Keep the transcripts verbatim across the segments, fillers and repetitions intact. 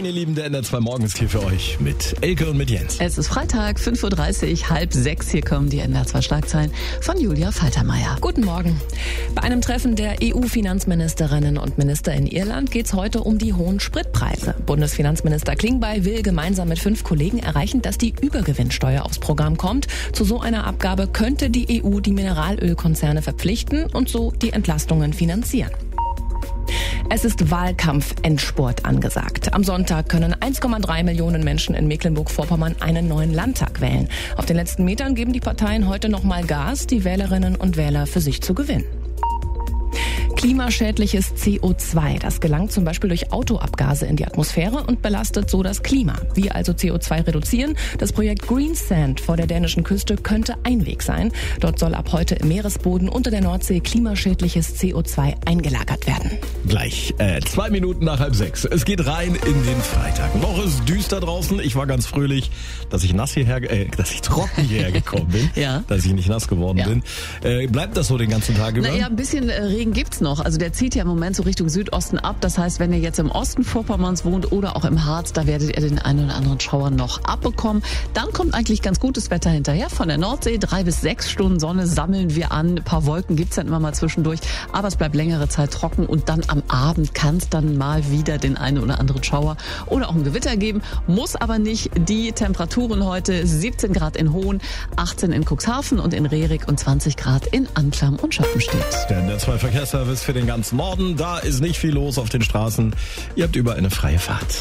Moin, ihr Lieben, der N R zwei Morgen ist hier für euch mit Elke und mit Jens. Es ist Freitag, fünf Uhr dreißig, halb sechs. Hier kommen die N R zwei Schlagzeilen von Julia Faltermeier. Guten Morgen. Bei einem Treffen der E U-Finanzministerinnen und Minister in Irland geht es heute um die hohen Spritpreise. Bundesfinanzminister Klingbeil will gemeinsam mit fünf Kollegen erreichen, dass die Übergewinnsteuer aufs Programm kommt. Zu so einer Abgabe könnte die E U die Mineralölkonzerne verpflichten und so die Entlastungen finanzieren. Es ist Wahlkampf-Endspurt angesagt. Am Sonntag können eins Komma drei Millionen Menschen in Mecklenburg-Vorpommern einen neuen Landtag wählen. Auf den letzten Metern geben die Parteien heute nochmal Gas, die Wählerinnen und Wähler für sich zu gewinnen. Klimaschädliches C O zwei, das gelangt zum Beispiel durch Autoabgase in die Atmosphäre und belastet so das Klima. Wie also C O zwei reduzieren? Das Projekt Green Sand vor der dänischen Küste könnte ein Weg sein. Dort soll ab heute im Meeresboden unter der Nordsee klimaschädliches C O zwei eingelagert werden. Gleich äh, zwei Minuten nach halb sechs. Es geht rein in den Freitag. Noch ist düster draußen. Ich war ganz fröhlich, dass ich nass hierher, äh, dass ich trocken hierher gekommen bin. Ja. Dass ich nicht nass geworden Ja. bin. Äh, bleibt das so den ganzen Tag über? Naja, ein bisschen äh, Regen gibt's noch. Also der zieht ja im Moment so Richtung Südosten ab. Das heißt, wenn ihr jetzt im Osten Vorpommerns wohnt oder auch im Harz, da werdet ihr den einen oder anderen Schauer noch abbekommen. Dann kommt eigentlich ganz gutes Wetter hinterher. Von der Nordsee drei bis sechs Stunden Sonne sammeln wir an. Ein paar Wolken gibt's dann immer mal zwischendurch. Aber es bleibt längere Zeit trocken und dann am Abend kann es dann mal wieder den einen oder anderen Schauer oder auch ein Gewitter geben. Muss aber nicht. Die Temperaturen heute siebzehn Grad in Hohn, achtzehn in Cuxhaven und in Rerik und zwanzig Grad in Anklam und Schöppenstedt. Der N R zwei Verkehrsservice für den ganzen Norden. Da ist nicht viel los auf den Straßen. Ihr habt überall eine freie Fahrt.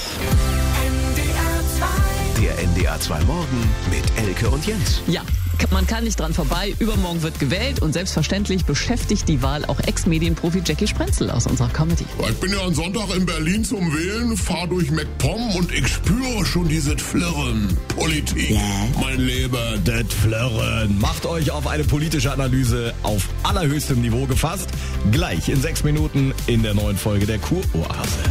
Der N D R zwei Morgen mit Elke und Jens. Ja, man kann nicht dran vorbei. Übermorgen wird gewählt und selbstverständlich beschäftigt die Wahl auch Ex-Medienprofi Jackie Sprenzel aus unserer Comedy. Ich bin ja am Sonntag in Berlin zum Wählen, fahr durch MacPom und ich spüre schon dieses Flirren. Politik, mein Lieber. Das Flirren. Macht euch auf eine politische Analyse auf allerhöchstem Niveau gefasst. Gleich in sechs Minuten in der neuen Folge der Kuroase.